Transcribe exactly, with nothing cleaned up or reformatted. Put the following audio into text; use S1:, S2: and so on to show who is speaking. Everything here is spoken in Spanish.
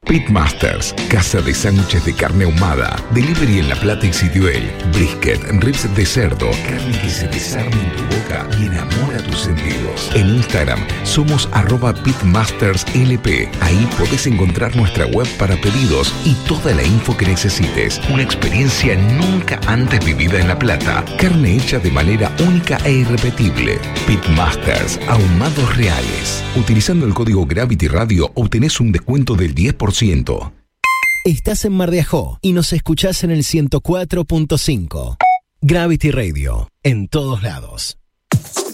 S1: Pitmasters, casa de sándwiches de carne ahumada, delivery en La Plata y Sitiuel, brisket, ribs de cerdo, carne que se desarma en tu boca y enamora tus sentidos. En Instagram somos arroba pitmasterslp. Ahí podés encontrar nuestra web para pedidos y toda la info que necesites. Una experiencia nunca antes vivida en La Plata. Carne hecha de manera única e irrepetible. Pitmasters, ahumados reales. Utilizando el código Gravity Radio obtenés un descuento del diez por ciento.
S2: Estás en Mar de Ajó y nos escuchás en el ciento cuatro punto cinco. Gravity Radio, en todos lados.